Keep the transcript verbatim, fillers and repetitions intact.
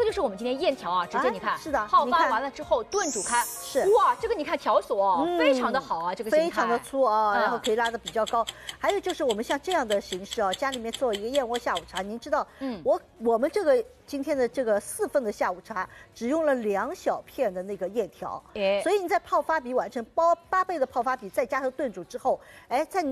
就是我们今天燕条啊，直接你看， 是的， 泡发完了之后炖煮开， 是哇，这个你看条索哦，非常的好啊，这个非常的粗啊， 嗯然后可以拉的比较高。还有就是我们像这样的形式啊，家里面做一个燕窝下午茶，您知道，嗯，我我们这个今天的这个四份的下午茶，只用了两小片的那个燕条，所以你在泡发比完成包八倍的泡发比，再加上炖煮之后，哎，在